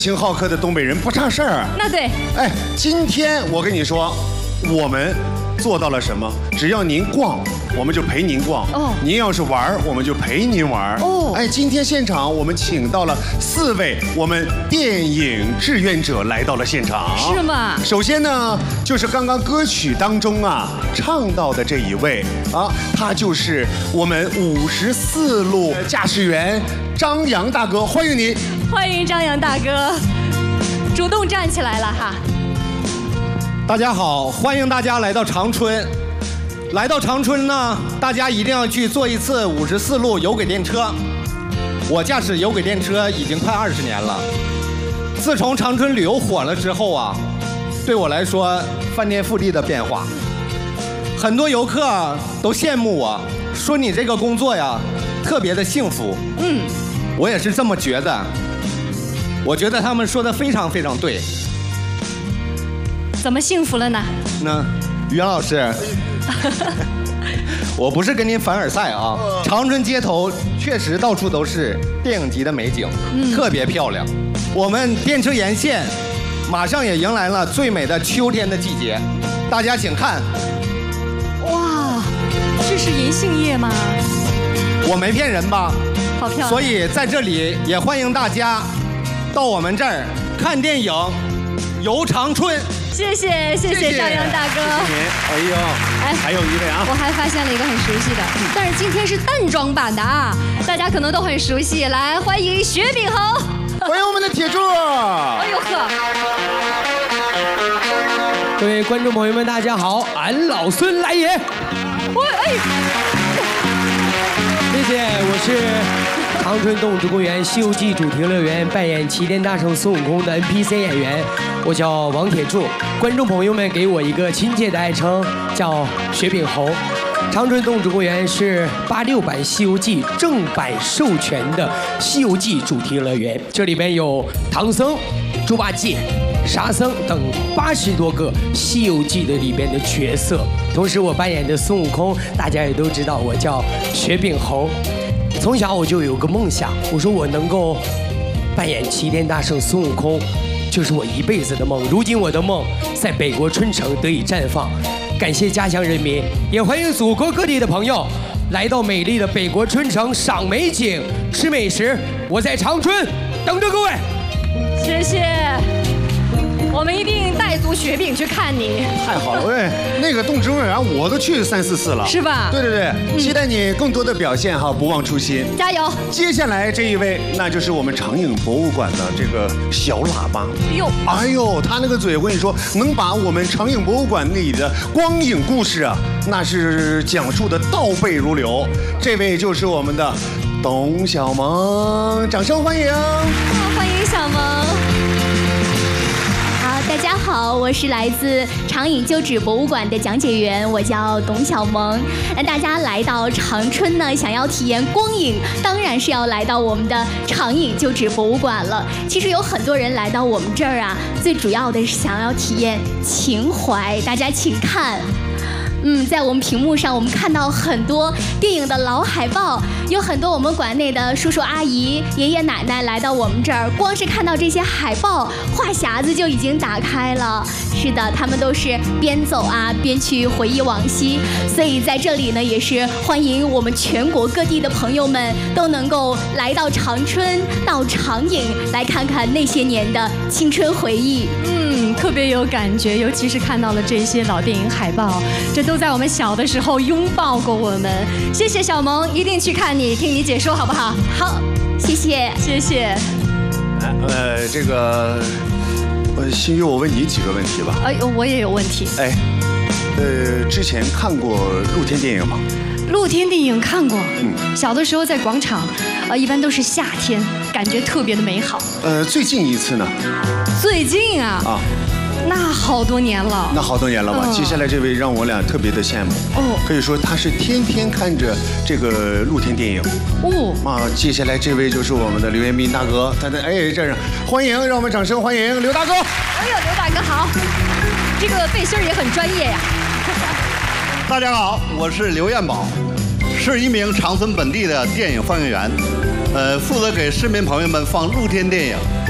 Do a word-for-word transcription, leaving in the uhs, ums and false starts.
情好客的东北人不差事儿。 那对。 哎，今天我跟你说，我们做到了什么？只要您逛，我们就陪您逛。哦。您要是玩，我们就陪您玩。哦。哎，今天现场我们请到了四位我们电影志愿者来到了现场。 是吗？ 首先呢，就是刚刚歌曲当中啊唱到的这一位啊，他就是我们五十四路驾驶员张扬大哥，欢迎你。 欢迎张扬大哥，主动站起来了哈。 大家好，欢迎大家来到长春。来到长春呢，大家一定要去坐一次五十四路有轨电车。我驾驶有轨电车已经快二十年了。自从长春旅游火了之后啊，对我来说翻天覆地的变化。很多游客都羡慕我，说你这个工作呀特别的幸福。嗯，我也是这么觉得。我觉得他们说的非常非常对。 怎么幸福了呢？ 那于洋老师，我不是跟您凡尔赛啊，长春街头确实到处都是电影级的美景，嗯、特别漂亮。我们电车沿线马上也迎来了最美的秋天的季节，大家请看。 哇，这是银杏叶吗？ 我没骗人吧？ 好漂亮。 所以在这里也欢迎大家到我们这儿看电影，游长春。 谢谢谢谢张扬大哥。 谢谢您。哎呦，哎，还有一位啊， 我还发现了一个很熟悉的，但是今天是淡妆版的啊，大家可能都很熟悉。来，欢迎薛炳恒， 欢迎我们的铁柱。 哎呦呵！ 各位观众朋友们，大家好，俺老孙来也。 我哎， 谢谢，我是长春动物公园《西游记》主题乐园扮演齐天大圣孙悟空的 N P C 演员，我叫王铁柱。观众朋友们给我一个亲切的爱称，叫薛炳侯。长春动物公园是八六版《西游记》正版授权的《西游记》主题乐园，这里边有唐僧、猪八戒、沙僧等八十多个《西游记》的里边的角色。同时，我扮演的孙悟空，大家也都知道，我叫薛炳侯。从小我就有个梦想，我说我能够扮演齐天大圣孙悟空，就是我一辈子的梦。如今我的梦在北国春城得以绽放，感谢家乡人民，也欢迎祖国各地的朋友来到美丽的北国春城赏美景、吃美食。我在长春等着各位。 谢谢。我们一定带足雪饼去看你。 太好了，喂，那个动植物园我都去三四次了， 是吧？ 对对对，嗯、期待你更多的表现哈，不忘初心， 加油！ 接下来这一位，那就是我们长影博物馆的这个小喇叭。哎呦，哎呦，他那个嘴，我跟你说，能把我们长影博物馆里的光影故事啊，那是讲述的倒背如流。这位就是我们的董小萌，掌声欢迎！ 好，欢迎小萌。 大家好，我是来自长影旧址博物馆的讲解员，我叫董小萌。那大家来到长春呢，想要体验光影，当然是要来到我们的长影旧址博物馆了。其实有很多人来到我们这儿啊，最主要的是想要体验情怀。大家请看。嗯，在我们屏幕上，我们看到很多电影的老海报，有很多我们馆内的叔叔阿姨、爷爷奶奶来到我们这儿，光是看到这些海报，话匣子就已经打开了。是的，他们都是边走啊边去回忆往昔，所以在这里呢，也是欢迎我们全国各地的朋友们都能够来到长春，到长影来看看那些年的青春回忆。 嗯，特别有感觉，尤其是看到了这些老电影海报，这都在我们小的时候拥抱过我们。谢谢小萌，一定去看你，听你解说好不好？ 好，谢谢， 谢谢。 呃，这个，呃，心雨，我问你几个问题吧。 哎呦，我也有问题。 哎，呃，之前看过露天电影吗？ 露天电影看过，嗯，小的时候在广场，呃，一般都是夏天，感觉特别的美好。 呃，最近一次呢？ 最近啊。啊。那好多年了， 那好多年了吧？嗯、接下来这位让我俩特别的羡慕哦，可以说他是天天看着这个露天电影哦啊。接下来这位就是我们的刘彦斌大哥，他的哎这样欢迎，让我们掌声欢迎刘大哥。 哎呦，刘大哥好，这个背心也很专业呀。 大家好，我是刘彦宝，是一名长春本地的电影放映员，呃，负责给市民朋友们放露天电影。